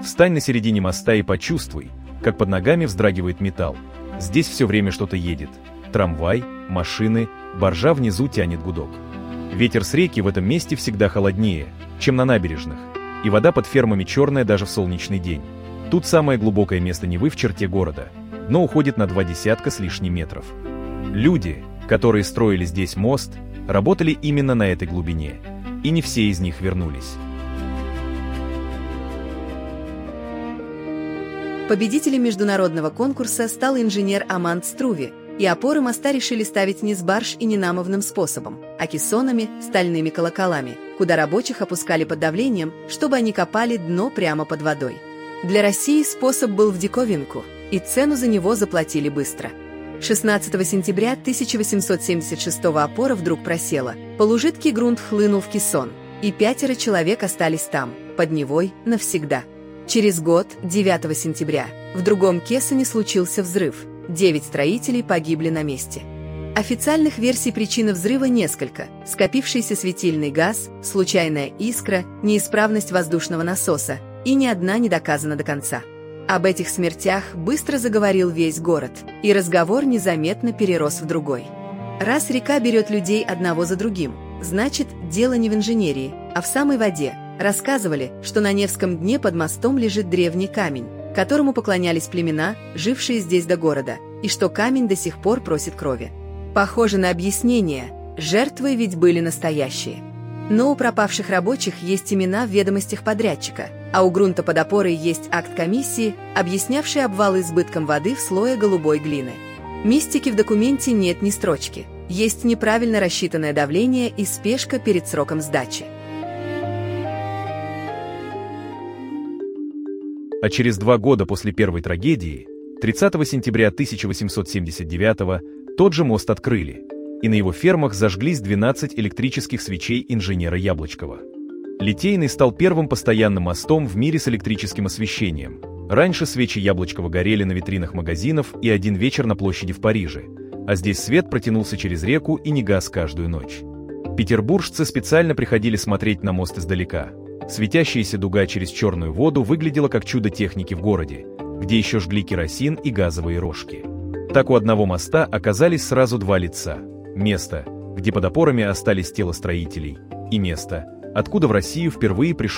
Встань на середине моста и почувствуй, как под ногами вздрагивает металл. Здесь все время что-то едет. Трамвай, машины, баржа внизу тянет гудок. Ветер с реки в этом месте всегда холоднее, чем на набережных, и вода под фермами черная даже в солнечный день. Тут самое глубокое место Невы в черте города, дно уходит на 20 с лишним метров. Люди, которые строили здесь мост, работали именно на этой глубине, и не все из них вернулись. Победителем международного конкурса стал инженер Аманд Струве, и опоры моста решили ставить не с барж и не намовным способом, а кессонами, стальными колоколами, куда рабочих опускали под давлением, чтобы они копали дно прямо под водой. Для России способ был в диковинку, и цену за него заплатили быстро. 16 сентября 1876 опора вдруг просела, полужидкий грунт хлынул в кессон, и 5 человек остались там, под Невой, навсегда. Через год, 9 сентября, в другом кессоне случился взрыв. 9 строителей погибли на месте. Официальных версий причины взрыва несколько: скопившийся светильный газ, случайная искра, неисправность воздушного насоса, и ни одна не доказана до конца. Об этих смертях быстро заговорил весь город, и разговор незаметно перерос в другой. Раз река берет людей одного за другим, значит, дело не в инженерии, а в самой воде. Рассказывали, что на Невском дне под мостом лежит древний камень, которому поклонялись племена, жившие здесь до города, и что камень до сих пор просит крови. Похоже на объяснение, жертвы ведь были настоящие. Но у пропавших рабочих есть имена в ведомостях подрядчика, а у грунта под опорой есть акт комиссии, объяснявший обвал избытком воды в слое голубой глины. Мистики в документе нет ни строчки, есть неправильно рассчитанное давление и спешка перед сроком сдачи. А через 2 года после первой трагедии, 30 сентября 1879 тот же мост открыли, и на его фермах зажглись 12 электрических свечей инженера Яблочкова. Литейный стал первым постоянным мостом в мире с электрическим освещением. Раньше свечи Яблочкова горели на витринах магазинов и один вечер на площади в Париже, а здесь свет протянулся через реку и не гас каждую ночь. Петербуржцы специально приходили смотреть на мост издалека. Светящаяся дуга через черную воду выглядела как чудо техники в городе, где еще жгли керосин и газовые рожки. Так у одного моста оказались сразу 2 лица: место, где под опорами остались тела строителей, и место, откуда в Россию впервые пришел